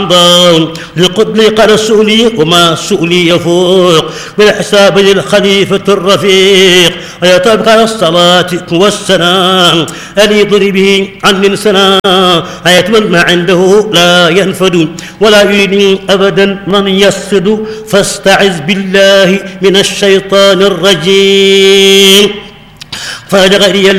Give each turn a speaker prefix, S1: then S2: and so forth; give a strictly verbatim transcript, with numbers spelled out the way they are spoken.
S1: لقد سؤلي وما سؤلي يفوق بالحساب للخليفة الرفيق ويطبق على الصلاة والسلام أليض به عن سلام أيتمن ما عنده لا ينفد ولا يريد أبدا من يسد فاستعذ بالله من الشيطان الرجيم فلغري